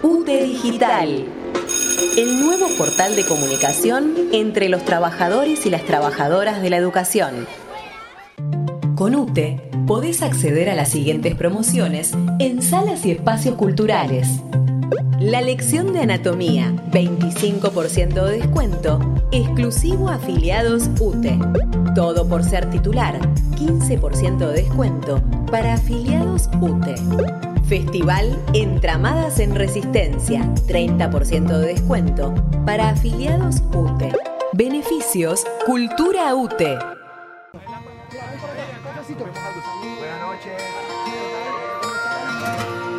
UTE Digital, el nuevo portal de comunicación entre los trabajadores y las trabajadoras de la educación. Con UTE podés acceder a las siguientes promociones en salas y espacios culturales. La lección de anatomía, 25% de descuento, exclusivo a afiliados UTE. Todo por ser titular, 15% de descuento para afiliados UTE. Festival Entramadas en Resistencia, 30% de descuento para afiliados UTE. Beneficios Cultura UTE. Buenas noches.